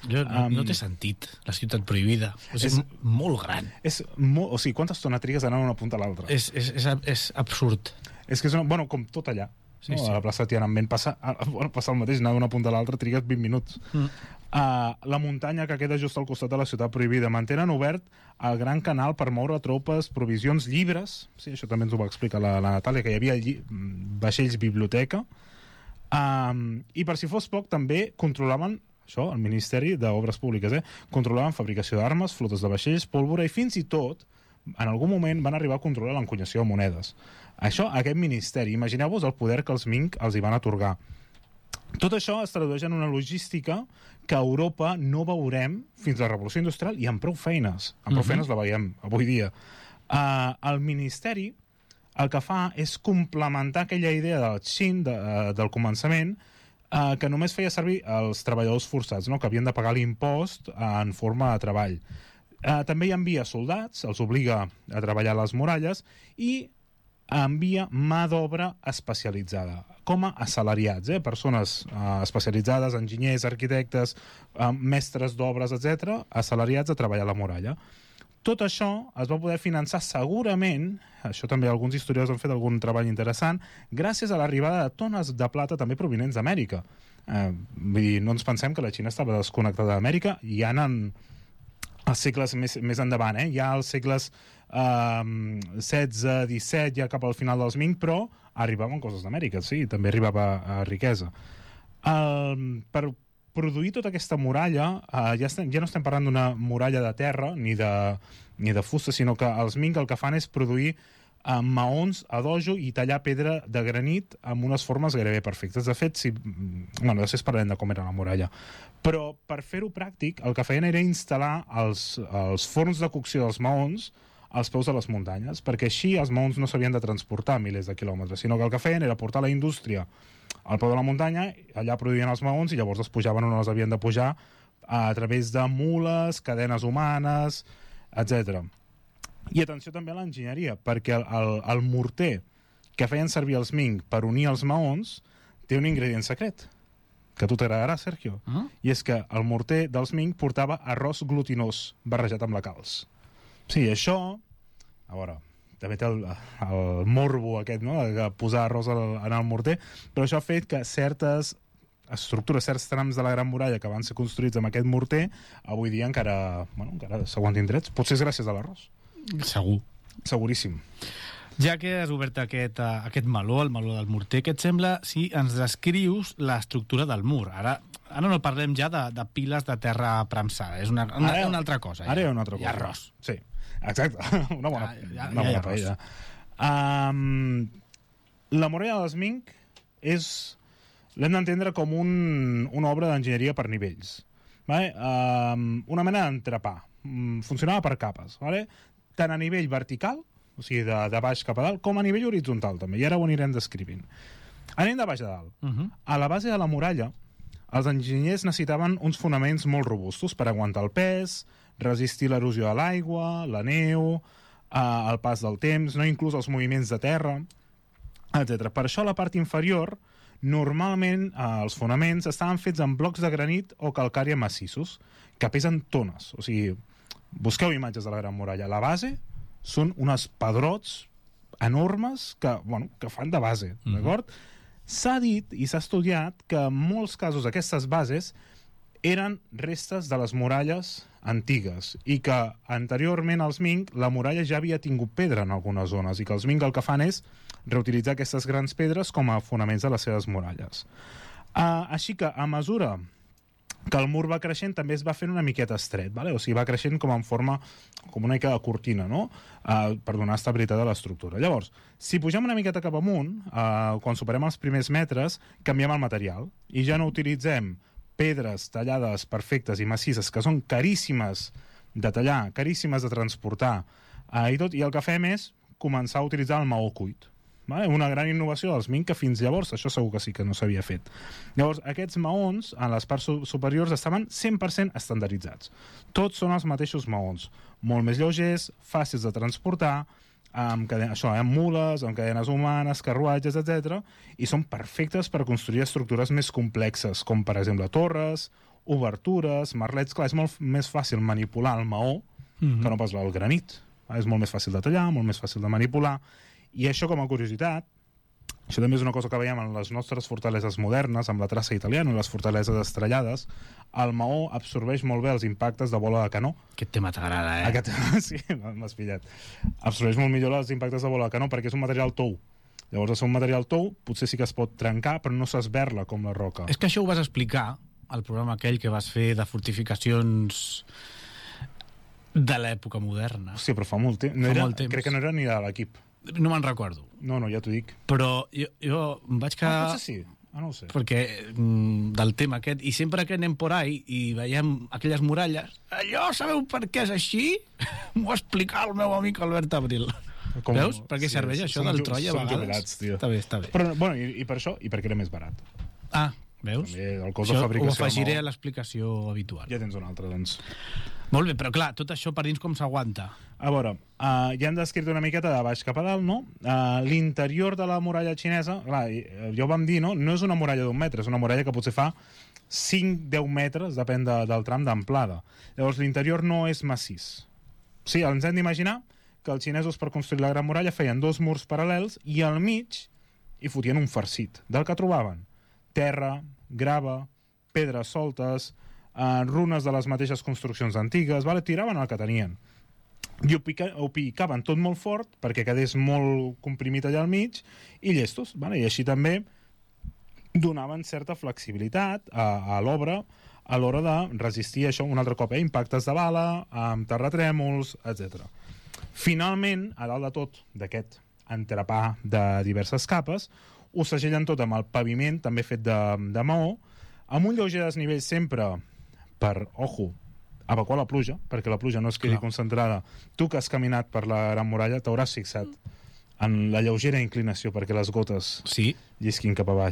No té sentit, la ciutat prohibida. És molt gran. O sigui, quantes tones trigues d'anar d'una punta a l'altra? És absurd. És que és com tot allà. Sí, no? A la plaça de Tiananmen passa el mateix, anar d'una punta a l'altra trigues 20 minuts. La muntanya que queda just al costat de la ciutat prohibida. Mantenen obert el Gran Canal per moure tropes, provisions, llibres. Sí, això també ens ho va explicar la Natàlia, que hi havia vaixells biblioteca. I per si fos poc, també controlaven això, el Ministeri d'Obres Públiques, controlaven fabricació d'armes, flotes de vaixells, pólvora i fins i tot, en algun moment van arribar a controlar l'encunyació de monedes. Aquest ministeri, imagineu-vos el poder que els Ming els hi van atorgar. Tot això es tradueix en una logística que a Europa no veurem fins a la Revolució Industrial i amb prou feines. Amb prou feines la veiem avui dia. El Ministeri el que fa és complementar aquella idea del Xin, del començament, que només feia servir els treballadors forçats, no? Que havien de pagar l'impost en forma de treball. També hi envia soldats, els obliga a treballar a les muralles i envia mà d'obra especialitzada, com a assalariats, persones especialitzades, enginyers, arquitectes, mestres d'obres, etc., assalariats a treballar a la muralla. Tot això es va poder finançar segurament, això també alguns historiadors han fet algun treball interessant, gràcies a l'arribada de tones de plata també provinents d'Amèrica. Vull dir, no ens pensem que la Xina estava desconnectada d'Amèrica, i ja en els segles més endavant, ja als segles XVI, XVII, ja cap al final dels Ming, però arribaven coses d'Amèrica, sí, també arribava riquesa. Per produir tota aquesta muralla, ja no estem parlant d'una muralla de terra ni de fusta, sinó que els Ming el que fan és produir maons a dojo i tallar pedra de granit amb unes formes gairebé perfectes. De fet, després parlem de com era la muralla. Però per fer-ho pràctic, el que feien era instal·lar els forns de cocció dels maons als peus de les muntanyes, perquè així els maons no s'havien de transportar milers de quilòmetres, sinó que el que feien era portar la indústria al peu de la muntanya, allà produïen els maons i llavors els pujaven on els havien de pujar a través de mules, cadenes humanes, etc. I atenció també a l'enginyeria, perquè el morter que feien servir els Ming per unir els maons té un ingredient secret, que a tu t'agradarà, Sergio. I és que el morter dels Ming portava arròs glutinós barrejat amb la calç. Sí, això, a veure, també té el morbo aquest, no?, de posar arròs en el morter, però això ha fet que certes estructures, certs trams de la Gran Muralla que van ser construïts amb aquest morter, avui dia encara s'aguantin drets. Potser és gràcies a l'arròs. Segur. Seguríssim. Ja que has obert aquest meló, el meló del morter, què et sembla si ens descrius l'estructura del mur? Ara no parlem ja de piles de terra premsada, és una altra cosa. Ara hi ha una altra cosa. I arròs. Sí, exacte. Una bona paella. La muralla dels Ming l'hem d'entendre com una obra d'enginyeria per nivells. Una mena d'entrepà. Funcionava per capes. Tant a nivell vertical, o sigui, de baix cap a dalt, com a nivell horitzontal, també. I ara ho anirem descrivint. Anem de baix a dalt. A la base de la muralla, els enginyers necessitaven uns fonaments molt robustos per aguantar el pes, resistir l'erosió de l'aigua, la neu, el pas del temps, inclús els moviments de terra, etc. Per això, a la part inferior, normalment els fonaments estaven fets amb blocs de granit o calcària massissos, que pesen tones. O sigui, busqueu imatges de la Gran Muralla. La base són uns pedrots enormes que fan de base, d'acord? S'ha dit i s'ha estudiat que en molts casos aquestes bases eren restes de les muralles antigues i que anteriorment als Ming la muralla ja havia tingut pedra en algunes zones i que els Ming el que fan és reutilitzar aquestes grans pedres com a fonaments de les seves muralles. Així que a mesura que el mur va creixent també es va fent una miqueta estret, o sigui, va creixent com en forma com una mica de cortina, no? Per donar estabilitat a l'estructura. Llavors, si pugem una miqueta cap amunt, quan superem els primers metres, canviem el material i ja no utilitzem pedres tallades perfectes i massisses que són caríssimes de tallar, caríssimes de transportar i el que fem és començar a utilitzar el maó cuit. Una gran innovació dels Ming que fins llavors això segur que sí que no s'havia fet. Llavors, aquests maons en les parts superiors estaven 100% estandarditzats. Tots són els mateixos maons, molt més lleugers, fàcils de transportar, amb mules, amb cadenes humanes, carruatges, etc. I són perfectes per construir estructures més complexes, com per exemple torres obertures, merlets. Clar, és molt més fàcil manipular el maó que no pas el granit. És molt més fàcil de tallar, molt més fàcil de manipular. I això, com a curiositat, això també és una cosa que veiem en les nostres fortaleses modernes, amb la traça italiana, les fortaleses estrellades. El maó absorbeix molt bé els impactes de bola de canó. Aquest tema t'agrada, Sí, m'has pillat. Absorbeix molt millor els impactes de bola de canó perquè és un material tou. Llavors, al ser un material tou, potser sí que es pot trencar, però no s'esberla com la roca. És que això ho vas explicar al programa aquell que vas fer de fortificacions de l'època moderna. Sí, però fa molt temps. Crec que no era ni de l'equip. No me'n recordo. No, ja t'ho dic. Però jo em vaig quedar... Potser sí. No ho sé. Perquè del tema aquest, i sempre que anem por ahí i veiem aquelles muralles, allò sabeu per què és així? M'ho va explicar el meu amic Albert Abril. Veus? Per què serveix això del Troia a vegades? Són jubilats, tio. Està bé. Però, bueno, i per això, i perquè era més barat. Ah, veus? També el cost de fabricació... Ho afegiré a l'explicació habitual. Ja tens un altre, doncs. Molt bé, però clar, tot això per dins com s'aguanta? A veure, ja hem descrit una miqueta de baix cap a dalt, no? L'interior de la muralla xinesa, clar, ja ho vam dir, no? No és una muralla d'1 metre, és una muralla que potser fa 5-10 metres, depèn del tram d'amplada. Llavors, l'interior no és massís. Sí, ens hem d'imaginar que els xinesos per construir la gran muralla feien 2 murs paral·lels i al mig hi fotien un farcit, del que trobaven terra, grava, pedres soltes, runes de les mateixes construccions antigues, tiraven el que tenien. I ho picaven tot molt fort perquè quedés molt comprimit allà al mig i llestos. I així també donaven certa flexibilitat a l'obra a l'hora de resistir això un altre cop, impactes de bala, terratrèmols, etc. Finalment, a dalt de tot d'aquest entrepà de diverses capes, ho segellen tot amb el paviment, també fet de maó, amb un lleuger desnivell sempre per, evacuar la pluja, perquè la pluja no es quedi concentrada. Tu que has caminat per la Gran Muralla t'hauràs fixat en la lleugera inclinació perquè les gotes llisquin cap avall.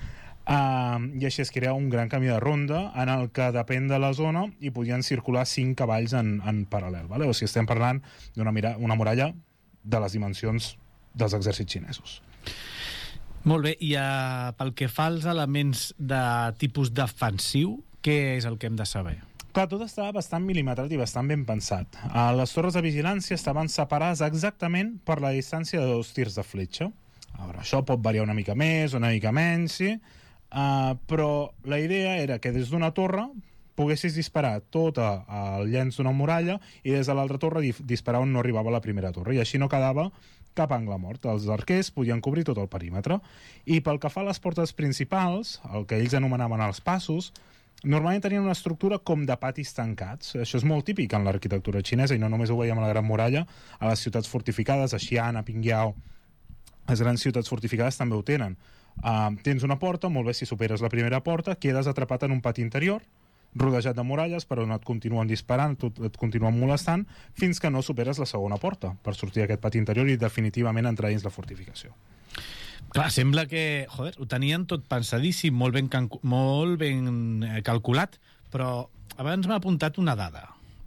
I així es crea un gran camí de ronda en el que, depèn de la zona, hi podien circular 5 cavalls en paral·lel. O sigui, estem parlant d'una muralla de les dimensions dels exèrcits xinesos. Molt bé, i pel que fa als elements de tipus defensiu, què és el que hem de saber? Clar, tot estava bastant mil·limetrat i bastant ben pensat. Les torres de vigilància estaven separades exactament per la distància de 2 tirs de fletxa. Ara, això pot variar una mica més, una mica menys, sí, però la idea era que des d'una torre poguessis disparar tot el llenç d'una muralla i des de l'altra torre disparar on no arribava la primera torre, i així no quedava cap angle mort. Els arquers podien cobrir tot el perímetre. I pel que fa a les portes principals, el que ells anomenaven els passos, normalment tenien una estructura com de patis tancats. Això és molt típic en l'arquitectura xinesa, i no només ho veiem a la Gran Muralla, a les ciutats fortificades, a Xi'an, a Pingyao, les grans ciutats fortificades també ho tenen. Tens una porta, molt bé, si superes la primera porta, quedes atrapat en un pati interior, rodejat de muralles per on et continuen disparant, et continuen molestant, fins que no superes la segona porta per sortir d'aquest pati interior i definitivament entrar dins la fortificació. Clar, sembla que, ho tenien tot pensadíssim, molt ben calculat, però abans m'ha apuntat una dada.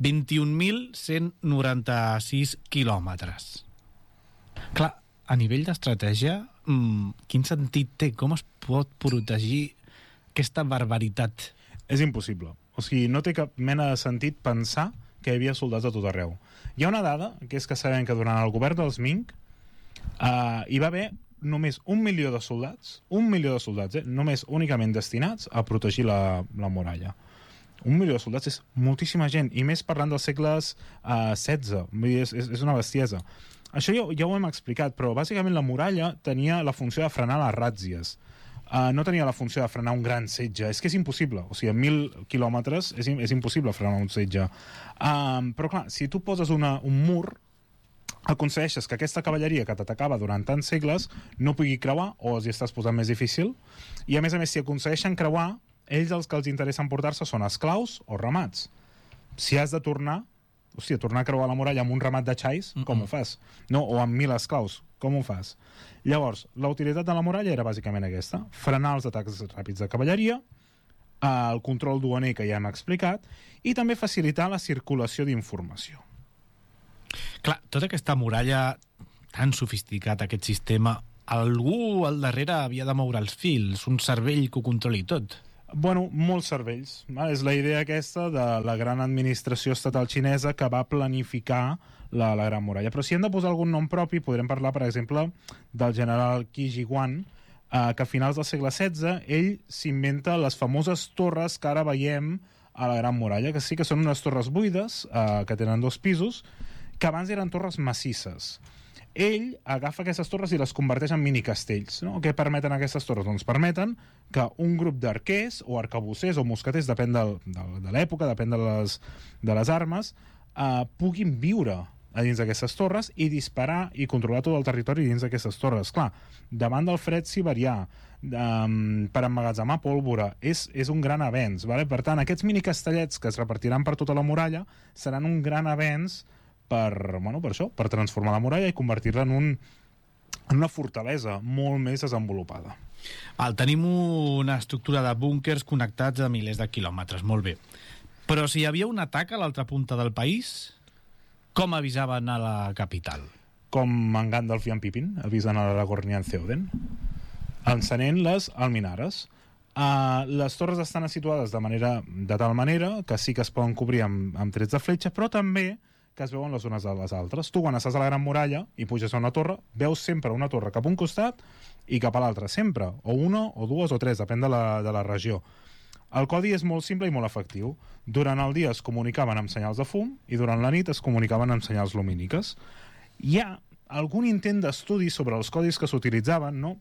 21.196 quilòmetres. Clar, a nivell d'estratègia, quin sentit té? Com es pot protegir aquesta barbaritat? És impossible. O sigui, no té cap mena de sentit pensar que hi havia soldats a tot arreu. Hi ha una dada, que és que sabem que durant el govern dels Ming hi va haver només 1 milió de soldats, només únicament destinats a protegir la muralla. 1 milió de soldats és moltíssima gent, i més parlant dels segles XVI. És una bestiesa. Això ja ho hem explicat, però bàsicament la muralla tenia la funció de frenar les ràtzies. No tenia la funció de frenar un gran setge. És que és impossible. O sigui, a 1.000 quilòmetres és impossible frenar un setge. Però clar, si tu poses un mur, aconsegueixes que aquesta cavalleria que t'atacava durant tants segles no pugui creuar, o els hi estàs posant més difícil, i a més, si aconsegueixen creuar, ells els que els interessa emportar-se són esclaus o ramats. Si has de tornar a creuar la muralla amb un ramat de xais, com ho fas? No, o amb 1.000 esclaus, com ho fas? Llavors, la utilitat de la muralla era bàsicament aquesta: frenar els atacs ràpids de cavalleria, el control duaner, que ja hem explicat, i també facilitar la circulació d'informació. Clar, tota aquesta muralla tan sofisticat, aquest sistema, algú al darrere havia de moure els fils, un cervell que ho controli tot. Bueno, molts cervells. És la idea aquesta de la gran administració estatal xinesa que va planificar la Gran Muralla. Però si hem de posar algun nom propi, podrem parlar, per exemple, del general Qi Jiguan, que a finals del segle XVI ell s'inventa les famoses torres que ara veiem a la Gran Muralla, que sí que són unes torres buides, que tenen 2 pisos, que abans eren torres massisses. Ell agafa aquestes torres i les converteix en minicastells. No? Què permeten aquestes torres? Doncs permeten que un grup d'arquers o arcabussers o mosqueters, depèn de l'època, depèn de les armes, puguin viure a dins d'aquestes torres i disparar i controlar tot el territori dins d'aquestes torres. Clar, davant del fred siberià, per emmagatzemar pólvora, és un gran avenç. Vale? Per tant, aquests minicastellets que es repartiran per tota la muralla seran un gran avenç per transformar la muralla i convertir-la en una fortalesa molt més desenvolupada. Tenim una estructura de búnkers connectats a milers de quilòmetres, molt bé. Però si hi havia un atac a l'altra punta del país, com avisaven a la capital? Com en Gandalf i en Pippin avisen a l'Aragorn i en Theoden, encenent les alminares. Les torres estan situades de tal manera que sí que es poden cobrir amb trets de fletxa, però també que es veuen les unes de les altres. Tu, quan estàs a la Gran Muralla i puges a una torre, veus sempre una torre cap a un costat i cap a l'altre, sempre. O una, o dues, o tres, depèn de la regió. El codi és molt simple i molt efectiu. Durant el dia es comunicaven amb senyals de fum i durant la nit es comunicaven amb senyals lumíniques. Hi ha algun intent d'estudi sobre els codis que s'utilitzaven, no?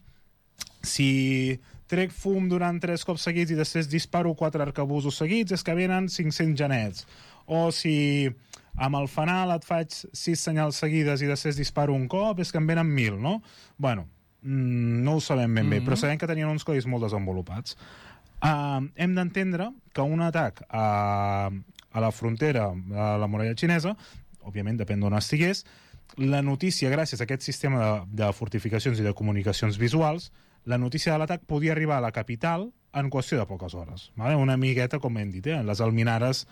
Si trec fum durant 3 cops seguits i després disparo 4 arcabusos seguits, és que venen 500 genets. O si amb el fanal et faig 6 senyals seguides i després disparo un cop, és que en venen 1.000, no? Bueno, no ho sabem ben bé, però sabem que tenien uns codis molt desenvolupats. Hem d'entendre que un atac a la frontera, a la muralla xinesa, òbviament depèn d'on estigués, la notícia, gràcies a aquest sistema de fortificacions i de comunicacions visuals, la notícia de l'atac podia arribar a la capital en qüestió de poques hores. Vale? Una amigueta, com hem dit, les alimares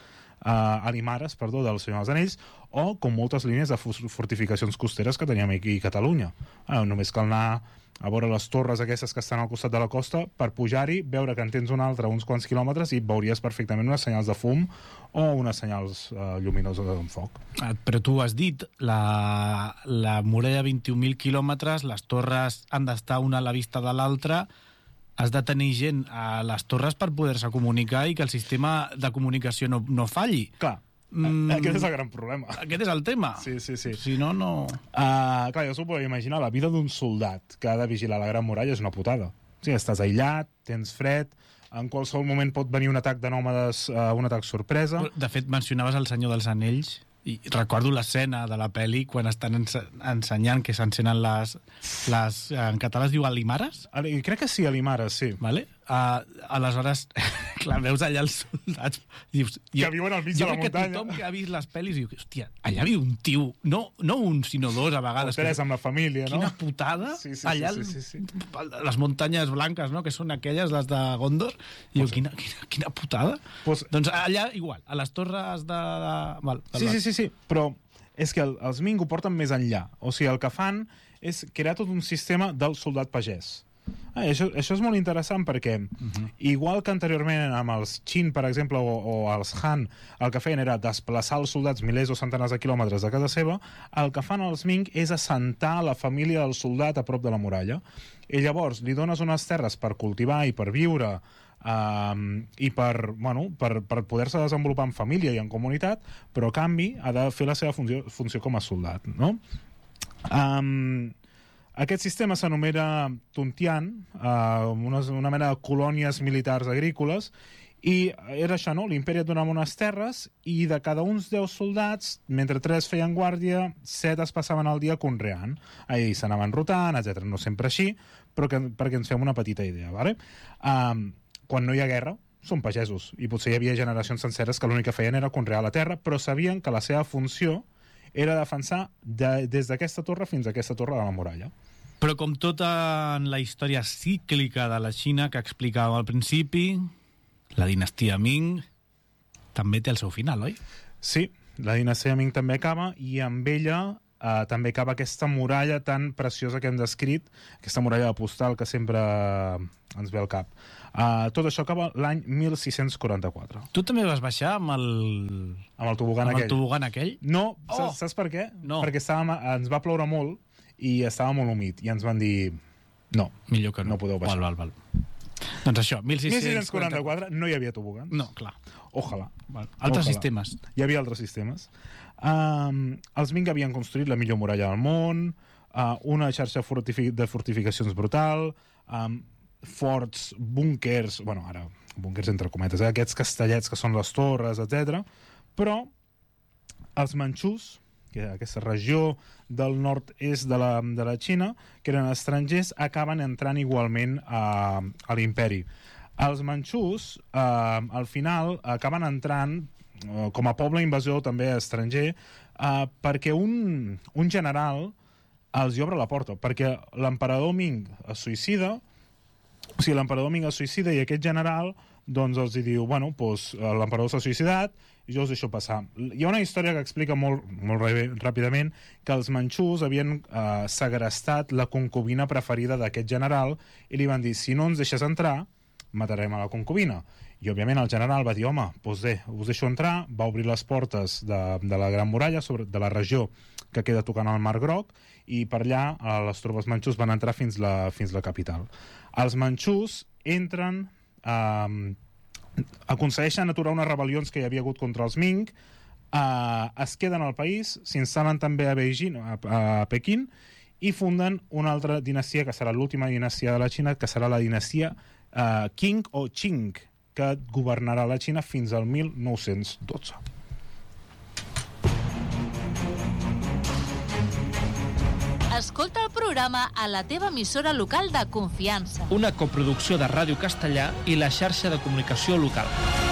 del Senyor dels Anells, o com moltes línies de fortificacions costeres que teníem aquí a Catalunya. Només cal anar a veure les torres aquestes que estan al costat de la costa per pujar-hi, veure que en tens una altra a uns quants quilòmetres i veuries perfectament unes senyals de fum o unes senyals lluminoses en foc. Però tu has dit, la muralla 21.000 quilòmetres, les torres han d'estar una a la vista de l'altra, has de tenir gent a les torres per poder-se comunicar i que el sistema de comunicació no falli. Clar, aquest és el gran problema. Aquest és el tema. Sí. Si no, no... Clar, jo s'ho puc imaginar, la vida d'un soldat que ha de vigilar la Gran Muralla és una putada. Sí, estàs aïllat, tens fred, en qualsevol moment pot venir un atac de nòmades, un atac sorpresa. De fet, mencionaves el Senyor dels Anells, i recordo l'escena de la pel·li quan estan ensenyant que s'encenen les en català es diu alimares? Crec que sí, alimares, sí. Vale? Aleshores, clar, veus allà els soldats... Dius, que viuen al mig de la muntanya. Jo crec que tothom que ha vist les pel·lis diu, hòstia, allà viu un tio, no un, sinó dos a vegades. O tres amb la família, no? Quina putada. Sí. Allà, les muntanyes blanques, no?, que són aquelles, les de Gondor. I diu, quina putada. Doncs allà, igual, a les torres de... Sí, però és que els Ming ho porten més enllà. O sigui, el que fan és crear tot un sistema del soldat pagès. Això és molt interessant perquè igual que anteriorment amb els Qin, per exemple, o els Han, el que feien era desplaçar els soldats milers o centenars de quilòmetres de casa seva, el que fan els Ming és assentar la família del soldat a prop de la muralla. I llavors li dones unes terres per cultivar i per viure i per poder-se desenvolupar en família i en comunitat, però a canvi ha de fer la seva funció com a soldat, no? Aquest sistema s'anomena Tuntian, una mena de colònies militars agrícoles, i era això, no? L'imperi et donava unes terres i de cada uns 10 soldats, mentre 3 feien guàrdia, 7 es passaven el dia conreant. Ahí s'anaven rotant, etc. No sempre així, però perquè ens fem una petita idea, ¿vale? Quan no hi ha guerra, són pagesos, i potser hi havia generacions senceres que l'únic que feien era conrear la terra, però sabien que la seva funció era defensar des d'aquesta torre fins a aquesta torre de la muralla. Però com tota en la història cíclica de la Xina que explicàvem al principi, la dinastia Ming també té el seu final, oi? Sí, la dinastia Ming també acaba i amb ella també acaba aquesta muralla tan preciosa que hem descrit, aquesta muralla de postal que sempre ens ve al cap. Tot això acaba l'any 1644. Tu també vas baixar amb el... Amb el tobogan amb aquell. el tobogan aquell? No, saps per què? No. Perquè ens va ploure molt i estava molt humit, i ens van dir no, millor que no. No podeu baixar. Val. Doncs això, 1644 no hi havia tobogans. No, clar. Ojalà. Altres sistemes. Hi havia altres sistemes. Els Ming havien construït la millor muralla del món, una xarxa de fortificacions brutal, forts, búnkers, bueno, ara, búnkers entre cometes, aquests castellets que són les torres, etc. Però els manxús, que aquesta regió del nord-est de la Xina, que eren estrangers, acaben entrant igualment a l'imperi. Els manxús, al final, acaben entrant com a poble invasor també estranger, perquè un general els hi obre la porta, perquè l'emperador Ming es suïcida, o sigui, l'emperador Ming es suïcida i aquest general doncs els diu, bueno, doncs, l'emperador s'ha suïcidat i jo us deixo passar. Hi ha una història que explica molt ràpidament que els manxús havien segrestat la concubina preferida d'aquest general i li van dir, si no ens deixes entrar, matarem a la concubina. I, òbviament, el general va dir, home, doncs bé, us deixo entrar, va obrir les portes de la Gran Muralla, de la regió que queda tocant al Mar Groc, i per allà les tropes manxús van entrar fins la capital. Els manxús entren, aconsegueixen aturar unes rebel·lions que hi havia hagut contra els Ming, es queden al país, s'instal·len també a Beijing, a Pequín, i funden una altra dinastia, que serà l'última dinastia de la Xina, que serà la dinastia Qing o Qing, que governarà la Xina fins al 1912. Escolta el programa a la teva emissora local de confiança. Una coproducció de Ràdio Castellà i la xarxa de comunicació local.